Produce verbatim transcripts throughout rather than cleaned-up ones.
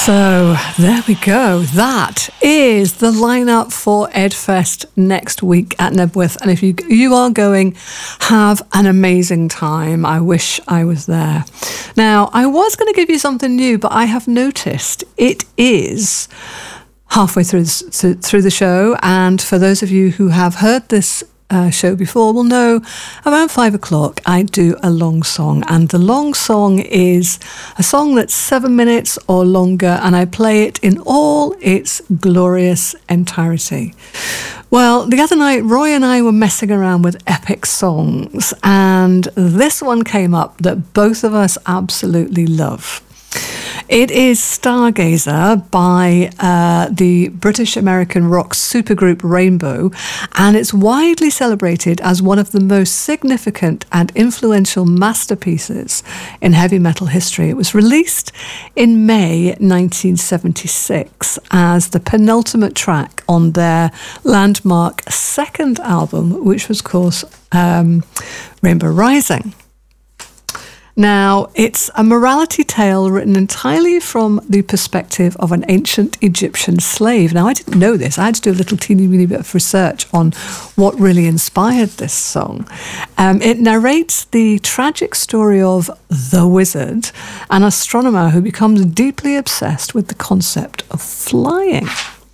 So there we go. That is the lineup for Edfest next week at Knebworth. And if you you are going, have an amazing time. I wish I was there. Now, I was going to give you something new, but I have noticed it is halfway through this, through the show. And for those of you who have heard this Uh, show before will know around five o'clock I do a long song, and the long song is a song that's seven minutes or longer, and I play it in all its glorious entirety. Well, the other night Roy and I were messing around with epic songs, and this one came up that both of us absolutely love. It is Stargazer by uh, the British-American rock supergroup Rainbow, and it's widely celebrated as one of the most significant and influential masterpieces in heavy metal history. It was released in May nineteen seventy-six as the penultimate track on their landmark second album, which was, of course, um, Rainbow Rising. Now, it's a morality tale written entirely from the perspective of an ancient Egyptian slave. Now, I didn't know this. I had to do a little teeny weeny bit of research on what really inspired this song. Um, it narrates the tragic story of the Wizard, an astronomer who becomes deeply obsessed with the concept of flying.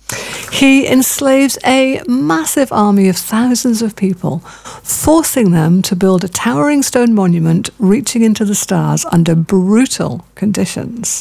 He enslaves a massive army of thousands of people, forcing them to build a towering stone monument reaching into the stars under brutal conditions.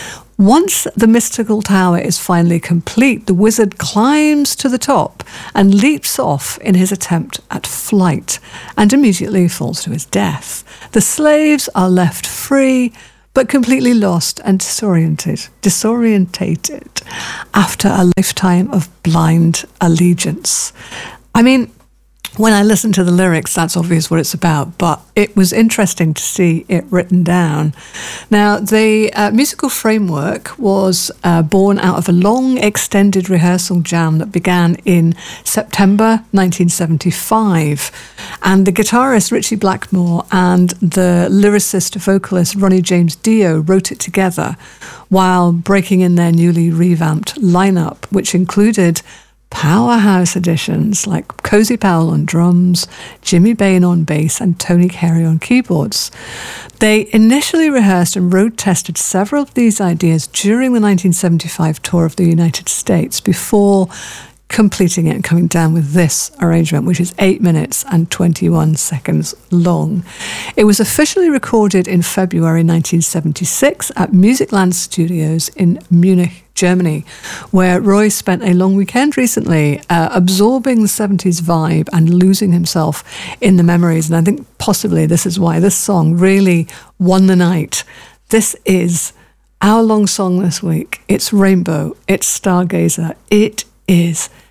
Once the mystical tower is finally complete, the wizard climbs to the top and leaps off in his attempt at flight, and immediately falls to his death. The slaves are left free, but completely lost and disoriented, disorientated after a lifetime of blind allegiance. I mean, when I listen to the lyrics, that's obvious what it's about, but it was interesting to see it written down. Now, the uh, musical framework was uh, born out of a long, extended rehearsal jam that began in September nineteen seventy-five. And the guitarist Ritchie Blackmore and the lyricist, vocalist Ronnie James Dio wrote it together while breaking in their newly revamped lineup, which included powerhouse additions like Cozy Powell on drums, Jimmy Bain on bass, and Tony Carey on keyboards. They initially rehearsed and road tested several of these ideas during the nineteen seventy-five tour of the United States before completing it and coming down with this arrangement, which is eight minutes and twenty-one seconds long. It was officially recorded in February nineteen seventy-six at Musicland Studios in Munich, Germany, where Roy spent a long weekend recently uh, absorbing the seventies vibe and losing himself in the memories. And I think possibly this is why this song really won the night. This is our long song this week. It's Rainbow. It's Stargazer. It is